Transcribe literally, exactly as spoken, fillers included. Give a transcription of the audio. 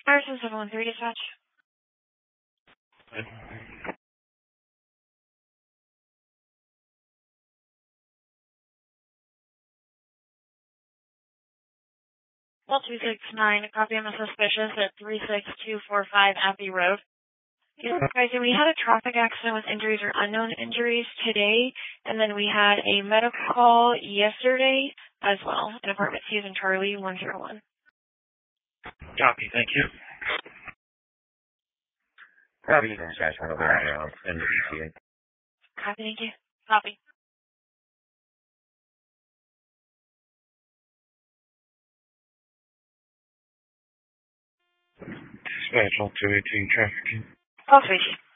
Harrison seven one three dispatch. Well, two six nine, copy on the suspicious at three six two four five Abbey Road. Yeah, guys, and we had a traffic accident with injuries or unknown injuries today, and then we had a medical call yesterday as well in apartment Susan Charlie one zero one. Copy, thank you. Copy, dispatch one over now, and the P T A. Copy, thank you. Copy. Dispatch all two eighteen traffic. Call station.